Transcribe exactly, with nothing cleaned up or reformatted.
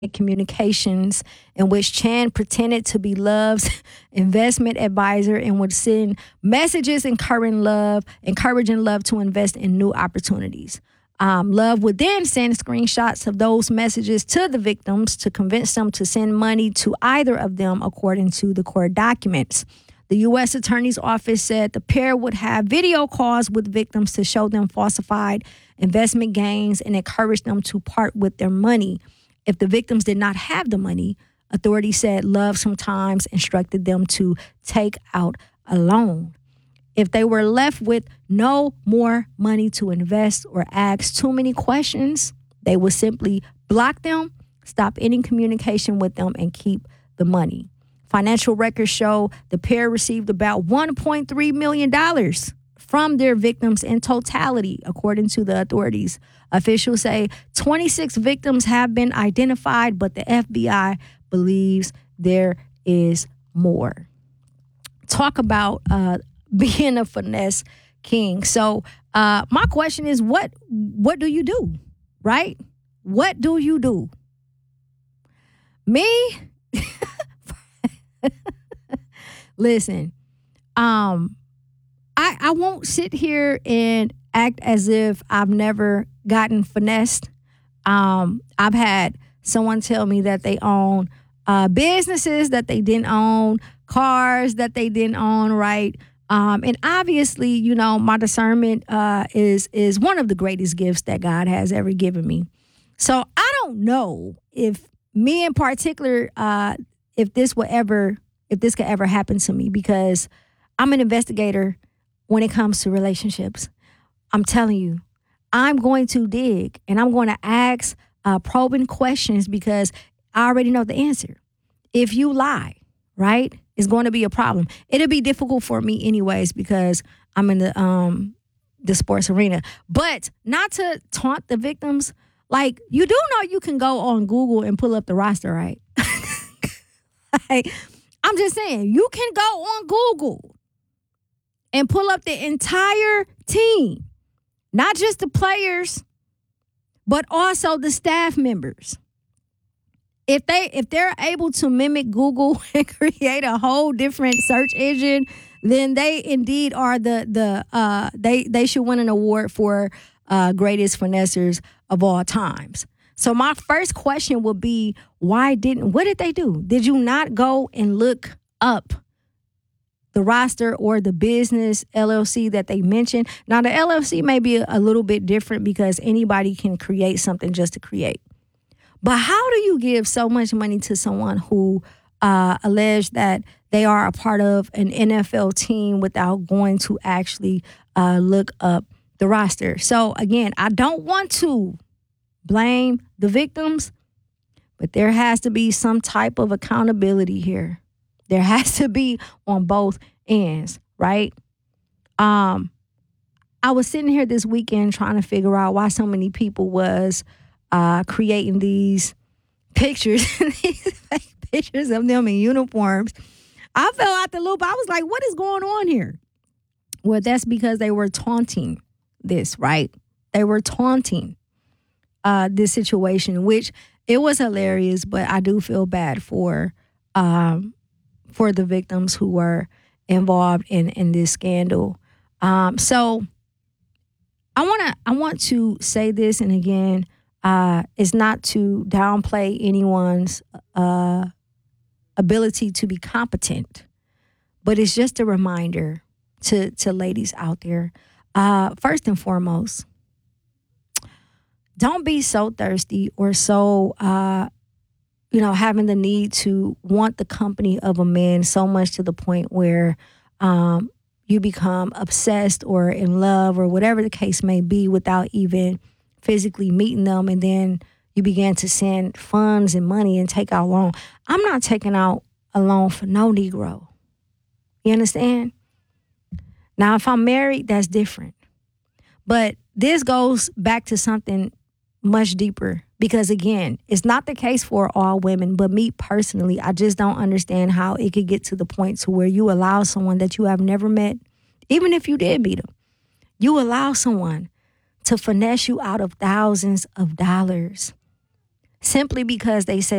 communications in which Chan pretended to be Love's investment advisor and would send messages encouraging Love, encouraging Love to invest in new opportunities. Um, Love would then send screenshots of those messages to the victims to convince them to send money to either of them, according to the court documents. The U S Attorney's Office said the pair would have video calls with victims to show them falsified investment gains and encourage them to part with their money. If the victims did not have the money, authorities said Love sometimes instructed them to take out a loan. If they were left with no more money to invest or ask too many questions, they would simply block them, stop any communication with them, and keep the money. Financial records show the pair received about one point three million dollars from their victims in totality, according to the authorities. Officials say twenty-six victims have been identified, but the F B I believes there is more. Talk about uh, being a finesse king. So uh, my question is, what what do you do, right? What do you do? Me? Listen, um, I, I won't sit here and act as if I've never gotten finessed. Um, I've had someone tell me that they own uh, businesses that they didn't own, cars that they didn't own, right? Um, and obviously, you know, my discernment uh, is is one of the greatest gifts that God has ever given me. So I don't know if me in particular, uh, if this will ever, if this could ever happen to me, because I'm an investigator when it comes to relationships. I'm telling you, I'm going to dig and I'm going to ask uh, probing questions because I already know the answer. If you lie, right, it's going to be a problem. It'll be difficult for me anyways because I'm in the um the sports arena. But not to taunt the victims, like, you do know you can go on Google and pull up the roster, right? Like, I'm just saying, you can go on Google and pull up the entire team, not just the players, but also the staff members. If they if they're able to mimic Google and create a whole different search engine, then they indeed are the the uh, they they should win an award for uh, greatest finessers of all times. So my first question would be, why didn't what did they do? Did you not go and look up the roster or the business L L C that they mentioned? Now, the L L C may be a little bit different because anybody can create something just to create. But how do you give so much money to someone who uh, alleged that they are a part of an N F L team without going to actually uh, look up the roster? So, again, I don't want to blame the victims, but there has to be some type of accountability here. There has to be on both ends, right? Um, I was sitting here this weekend trying to figure out why so many people was uh, creating these pictures, these fake pictures of them in uniforms. I fell out the loop. I was like, what is going on here? Well, that's because they were taunting this, right? They were taunting uh, this situation, which it was hilarious, but I do feel bad for um, for the victims who were involved in, in this scandal. Um, so I want to I want to say this, and again, uh, it's not to downplay anyone's uh, ability to be competent, but it's just a reminder to to ladies out there. Uh, first and foremost, don't be so thirsty or so uh, you know, having the need to want the company of a man so much to the point where um, you become obsessed or in love or whatever the case may be without even physically meeting them, and then you begin to send funds and money and take out loan. I'm not taking out a loan for no Negro. You understand? Now, if I'm married, that's different. But this goes back to something much deeper because, again, it's not the case for all women, but me personally, I just don't understand how it could get to the point to where you allow someone that you have never met, even if you did meet them, you allow someone to finesse you out of thousands of dollars simply because they say